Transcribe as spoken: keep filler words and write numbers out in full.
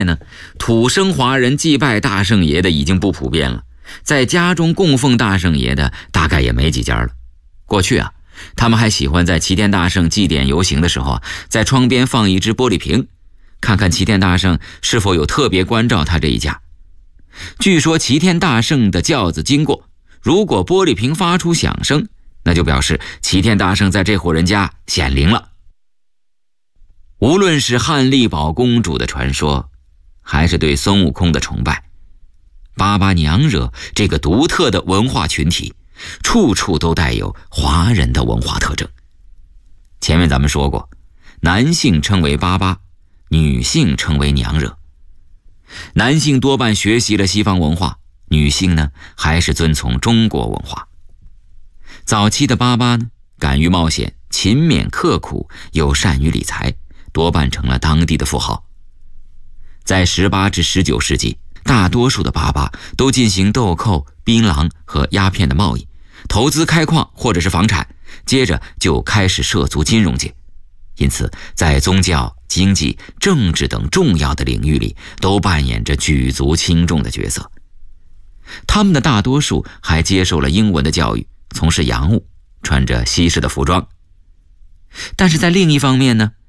呢，土生华人祭拜大圣爷的已经不普遍了，在家中供奉大圣爷的大概也没几家了。过去啊，他们还喜欢在齐天大圣祭典游行的时候啊，在窗边放一只玻璃瓶，看看齐天大圣是否有特别关照他这一家。据说齐天大圣的轿子经过，如果玻璃瓶发出响声，那就表示齐天大圣在这户人家显灵了。无论是汉丽宝公主的传说，还是对孙悟空的崇拜，巴巴娘惹这个独特的文化群体，处处都带有华人的文化特征。前面咱们说过，男性称为巴巴，女性称为娘惹。男性多半学习了西方文化，女性呢还是遵从中国文化。早期的巴巴呢，敢于冒险，勤勉刻苦，又善于理财，多半成了当地的富豪。在十八至十九世纪，大多数的巴巴都进行豆蔻、槟榔和鸦片的贸易，投资开矿或者是房产，接着就开始涉足金融界。因此在宗教、经济、政治等重要的领域里都扮演着举足轻重的角色。他们的大多数还接受了英文的教育，从事洋务，穿着西式的服装。但是在另一方面呢，